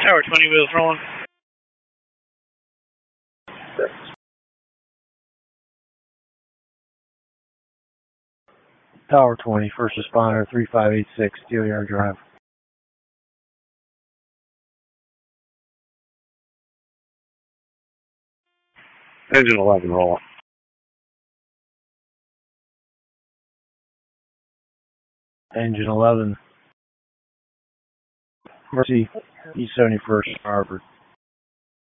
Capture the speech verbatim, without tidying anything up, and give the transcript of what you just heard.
Tower twenty wheels rolling. Tower twenty, first responder, three five eight six, Steelyard Drive. Engine eleven, roll. Engine eleven, Mercy, East seventy-first, Harvard.